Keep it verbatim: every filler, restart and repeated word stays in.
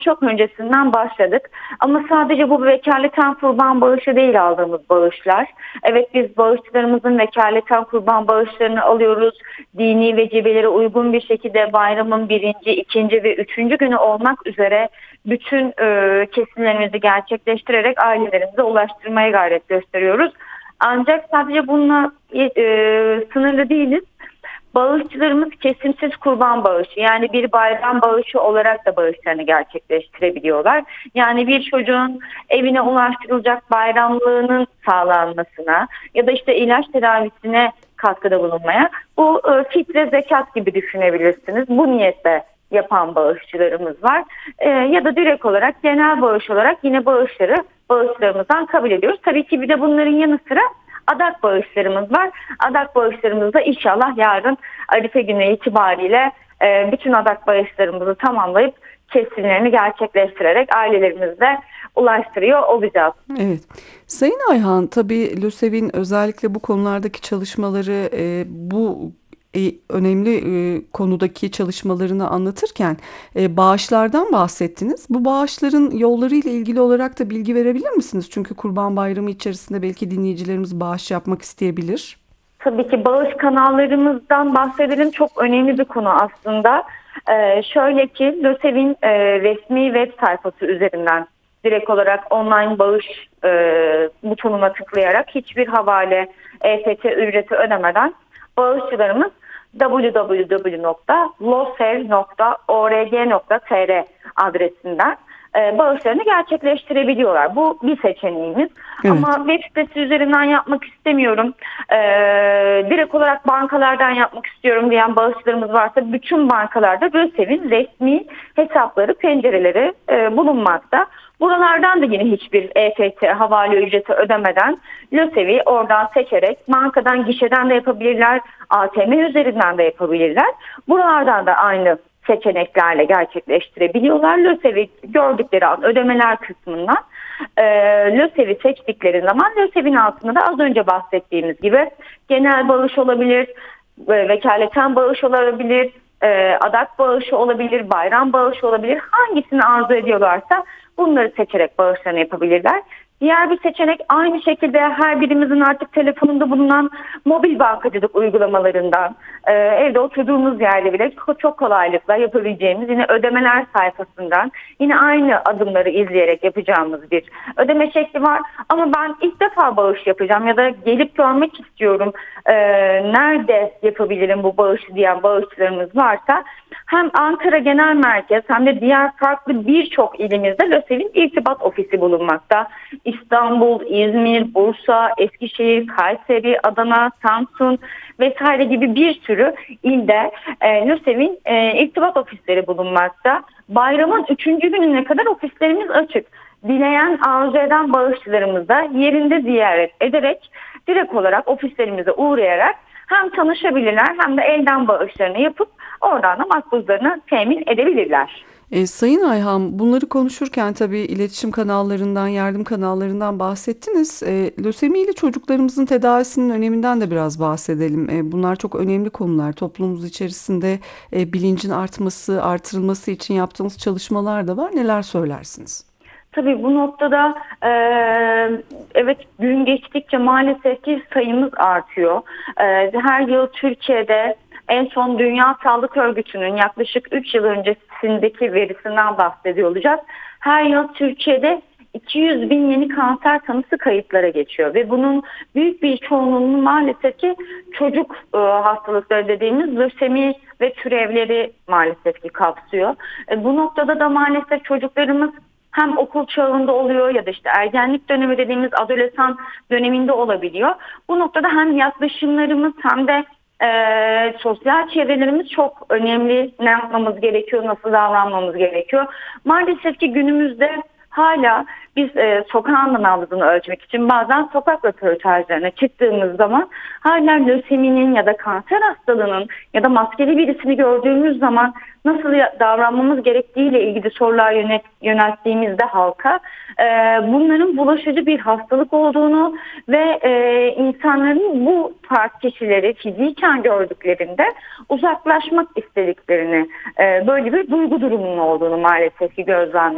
çok öncesinden başladık. Ama sadece bu vekaleten kurban bağışı değil aldığımız bağışlar. Evet, biz bağışçılarımızın vekaleten kurban bağışlarını alıyoruz. Dini vecibelere uygun bir şekilde bayramın birinci, ikinci ve üçüncü günü olmak üzere bütün e, kesimlerimizi gerçekleştirerek ailelerimize ulaştırmaya gayret gösteriyoruz. Ancak sadece bununla e, sınırlı değiliz. Bağışçılarımız kesimsiz kurban bağışı, yani bir bayram bağışı olarak da bağışlarını gerçekleştirebiliyorlar. Yani bir çocuğun evine ulaştırılacak bayramlığının sağlanmasına ya da işte ilaç tedavisine katkıda bulunmaya, bu e, fitre zekat gibi düşünebilirsiniz. Bu niyetle yapan bağışçılarımız var. E, ya da direkt olarak genel bağış olarak yine bağışları bağışlarımızdan kabul ediyoruz. Tabii ki bir de bunların yanı sıra adak bağışlarımız var. Adak bağışlarımız da inşallah yarın Arife günü itibariyle e, bütün adak bağışlarımızı tamamlayıp kesimlerini gerçekleştirerek ailelerimize ulaştırıyor olacağız. Evet. Sayın Ayhan, tabii LÖSEV'in özellikle bu konulardaki çalışmaları, e, bu e, önemli e, konudaki çalışmalarını anlatırken e, bağışlardan bahsettiniz. Bu bağışların yolları ile ilgili olarak da bilgi verebilir misiniz? Çünkü Kurban Bayramı içerisinde belki dinleyicilerimiz bağış yapmak isteyebilir. Tabii ki bağış kanallarımızdan bahsedelim. Çok önemli bir konu aslında. Ee, şöyle ki LÖSEV'in e, resmi web sayfası üzerinden direkt olarak online bağış e, butonuna tıklayarak hiçbir havale, E F T ücreti ödemeden bağışçılarımız w w w nokta losev nokta org nokta t r adresinden e, bağışlarını gerçekleştirebiliyorlar. Bu bir seçeneğimiz. Evet. Ama web sitesi üzerinden yapmak istemiyorum, e, direkt olarak bankalardan yapmak istiyorum diyen bağışçılarımız varsa bütün bankalarda LÖSEV'in resmi hesapları, pencereleri e, bulunmakta. Buralardan da yine hiçbir E F T havale ücreti ödemeden LÖSEV'i oradan seçerek bankadan, gişeden de yapabilirler, A T M üzerinden de yapabilirler. Buralardan da aynı seçeneklerle gerçekleştirebiliyorlar. LÖSEV'i gördükleri an ödemeler kısmından e, LÖSEV'i seçtikleri zaman LÖSEV'in altında da az önce bahsettiğimiz gibi genel bağış olabilir, e, vekaleten bağış olabilir, e, adak bağışı olabilir, bayram bağışı olabilir. Hangisini arzu ediyorlarsa bunları seçerek bağışlarını yapabilirler. Diğer bir seçenek, aynı şekilde her birimizin artık telefonunda bulunan mobil bankacılık uygulamalarından, e, evde oturduğumuz yerde bile çok kolaylıkla yapabileceğimiz yine ödemeler sayfasından yine aynı adımları izleyerek yapacağımız bir ödeme şekli var. Ama ben ilk defa bağış yapacağım ya da gelip görmek istiyorum, e, nerede yapabilirim bu bağışı diyen bağışçılarımız varsa hem Ankara Genel Merkez hem de diğer farklı birçok ilimizde LÖSEV'in irtibat ofisi bulunmakta. İstanbul, İzmir, Bursa, Eskişehir, Kayseri, Adana, Samsun vesaire gibi bir sürü ilde e, LÖSEV'in e, irtibat ofisleri bulunmakta. Bayramın üçüncü gününe kadar ofislerimiz açık. Dileyen, arzu eden bağışçılarımız da yerinde ziyaret ederek direkt olarak ofislerimize uğrayarak hem tanışabilirler hem de elden bağışlarını yapıp oradan da makbuzlarını temin edebilirler. E, Sayın Ayhan, bunları konuşurken tabii iletişim kanallarından, yardım kanallarından bahsettiniz. E, lösemili çocuklarımızın tedavisinin öneminden de biraz bahsedelim. E, bunlar çok önemli konular. Toplumumuz içerisinde e, bilincin artması, artırılması için yaptığımız çalışmalar da var. Neler söylersiniz? Tabii bu noktada e, evet, gün geçtikçe maalesef ki sayımız artıyor. E, her yıl Türkiye'de en son Dünya Sağlık Örgütü'nün yaklaşık üç yıl öncesindeki verisinden bahsediyor olacağız. Her yıl Türkiye'de iki yüz bin yeni kanser tanısı kayıtlara geçiyor ve bunun büyük bir çoğunluğunu maalesef ki çocuk e, hastalıkları dediğimiz lösemi ve türevleri maalesef ki kapsıyor. E, bu noktada da maalesef çocuklarımız hem okul çağında oluyor ya da işte ergenlik dönemi dediğimiz adolesan döneminde olabiliyor. Bu noktada hem yaklaşımlarımız hem de e, sosyal çevrelerimiz çok önemli. Ne yapmamız gerekiyor, nasıl davranmamız gerekiyor. Maalesef ki günümüzde hala biz e, sokağın nabzını ölçmek için bazen sokak röportajlarına çıktığımız zaman hala löseminin ya da kanser hastalığının ya da maskeli birisini gördüğümüz zaman nasıl davranmamız gerektiğiyle ilgili sorular yönet, yönelttiğimizde halka e, bunların bulaşıcı bir hastalık olduğunu ve e, insanların bu tarz kişileri fiziken gördüklerinde uzaklaşmak istediklerini, e, böyle bir duygu durumunun olduğunu maalesef ki gözlemliyoruz.